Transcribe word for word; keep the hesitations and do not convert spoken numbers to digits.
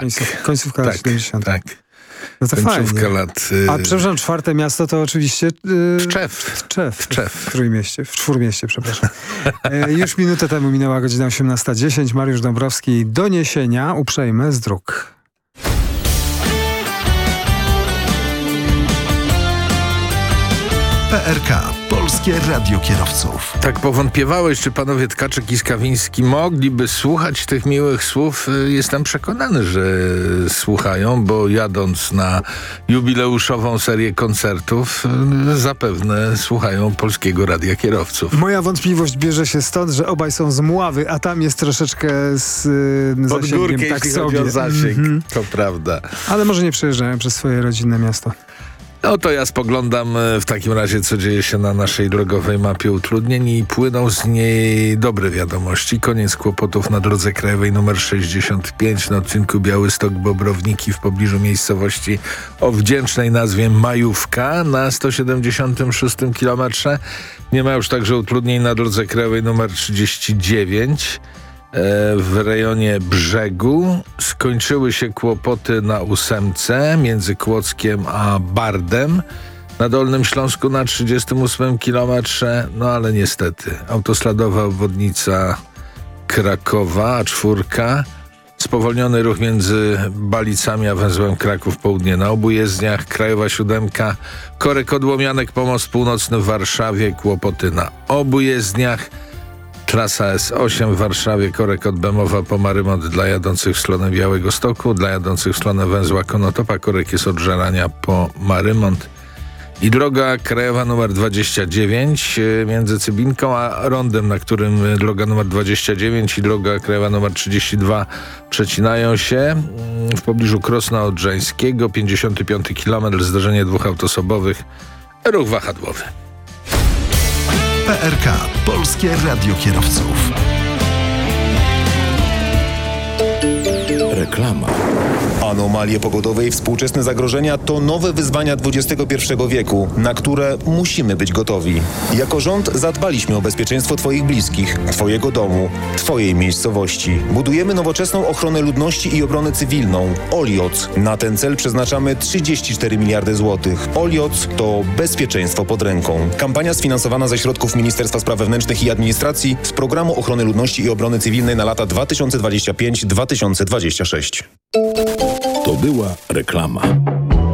Końców, końcówka lat tak, siedemdziesiątych. Tak. No to Końcówka fajnie. lat... Y... A przepraszam, czwarte miasto to oczywiście... Yy, Tczew. Tczew. Tczew. W Trójmieście, w Czwórmieście, przepraszam. e, już minutę temu minęła godzina osiemnasta dziesięć. Mariusz Dąbrowski. Doniesienia uprzejme z dróg. P R K. Polskie Radio Kierowców. Tak powątpiewałeś, czy panowie Tkaczyk i Skawiński mogliby słuchać tych miłych słów. Jestem przekonany, że słuchają, bo jadąc na jubileuszową serię koncertów zapewne słuchają Polskiego Radia Kierowców. Moja wątpliwość bierze się stąd, że obaj są z Mławy, a tam jest troszeczkę z y, Pod zasięgiem górkę, tak jeśli sobie. chodzi o zasięg. Mm-hmm. To prawda. Ale może nie przejeżdżają przez swoje rodzinne miasto. No to ja spoglądam w takim razie, co dzieje się na naszej drogowej mapie utrudnień i płyną z niej dobre wiadomości. Koniec kłopotów na drodze krajowej nr sześćdziesiąt pięć na odcinku Białystok-Bobrowniki w pobliżu miejscowości o wdzięcznej nazwie Majówka na sto siedemdziesiątym szóstym kilometrze. Nie ma już także utrudnień na drodze krajowej nr trzydzieści dziewięć. W rejonie Brzegu skończyły się kłopoty na ósemce między Kłodzkiem a Bardem na Dolnym Śląsku na trzydziestym ósmym kilometrze, no ale niestety autostradowa obwodnica Krakowa, A cztery, spowolniony ruch między Balicami a węzłem Kraków Południe na obu jezdniach, Krajowa siódemka, korek Odłomianek, pomost północny w Warszawie, kłopoty na obu jezdniach. Trasa S osiem w Warszawie, korek od Bemowa po Marymont dla jadących w stronę Białegostoku, dla jadących w stronę węzła Konotopa, korek jest od Żerania po Marymont. I droga krajowa numer dwadzieścia dziewięć między Cybinką a Rondem, na którym droga numer dwadzieścia dziewięć i droga krajowa numer trzydzieści dwa przecinają się. W pobliżu Krosna Odrzańskiego, pięćdziesiąty piąty kilometr, zdarzenie dwóch autosobowych, ruch wahadłowy. P R K. Polskie Radio Kierowców. Reklama. Anomalie pogodowe i współczesne zagrożenia to nowe wyzwania dwudziestego pierwszego wieku, na które musimy być gotowi. Jako rząd zadbaliśmy o bezpieczeństwo Twoich bliskich, Twojego domu, Twojej miejscowości. Budujemy nowoczesną ochronę ludności i obronę cywilną. Olioc. Na ten cel przeznaczamy trzydzieści cztery miliardy złotych. Olioc to bezpieczeństwo pod ręką. Kampania sfinansowana ze środków Ministerstwa Spraw Wewnętrznych i Administracji z Programu Ochrony Ludności i Obrony Cywilnej na lata dwa tysiące dwudziesty piąty do dwa tysiące dwudziestego szóstego. To była reklama.